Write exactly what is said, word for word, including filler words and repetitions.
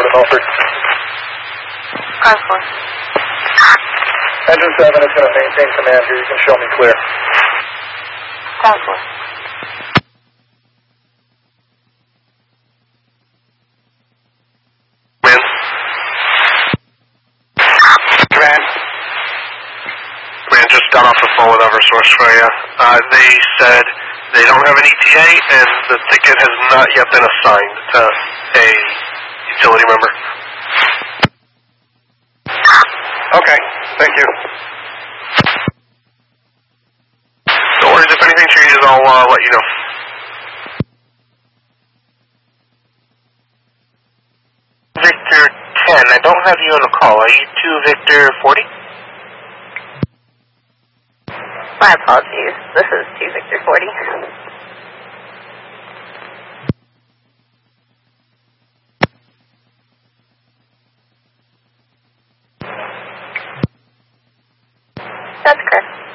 to Milford. Ground floor. Engine seven is going to maintain command here. You can show me clear. Ground floor. Command. Command. Command just got off the phone with Eversource for you. Uh, they said they don't have an E T A and the ticket has not yet been assigned to a utility member. Okay, thank you. No worries, if anything changes, I'll uh, let you know. Victor ten, I don't have you on the call. Are you two Victor forty? My apologies. This is two Victor forty. That's correct.